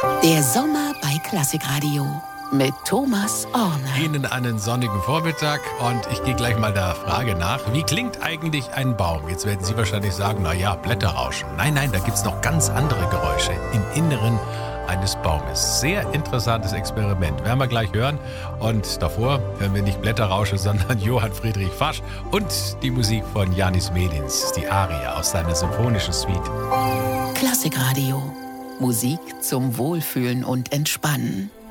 Der Sommer bei Klassikradio mit Thomas Orner. Ihnen einen sonnigen Vormittag und ich gehe gleich mal der Frage nach, wie klingt eigentlich ein Baum? Jetzt werden Sie wahrscheinlich sagen, naja, Blätterrauschen. Nein, da gibt es noch ganz andere Geräusche im Inneren eines Baumes. Sehr interessantes Experiment. Werden wir gleich hören. Und davor hören wir nicht Blätterrausche, sondern Johann Friedrich Fasch und die Musik von Janis Medins, die Arie aus seiner symphonischen Suite. Klassikradio. Musik zum Wohlfühlen und Entspannen.